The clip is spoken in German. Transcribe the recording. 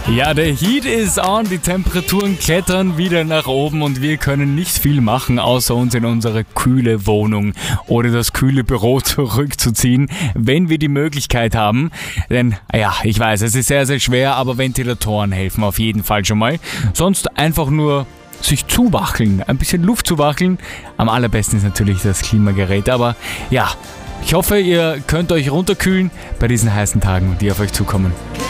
Ja, der Heat is on, die Temperaturen klettern wieder nach oben und wir können nicht viel machen, außer uns in unsere kühle Wohnung oder das kühle Büro zurückzuziehen, wenn wir die Möglichkeit haben. Denn, ja, ich weiß, es ist sehr, sehr schwer, aber Ventilatoren helfen auf jeden Fall schon mal. Sonst einfach nur sich zuwackeln, ein bisschen Luft zuwackeln. Am allerbesten ist natürlich das Klimagerät, aber ja, ich hoffe, ihr könnt euch runterkühlen bei diesen heißen Tagen, die auf euch zukommen.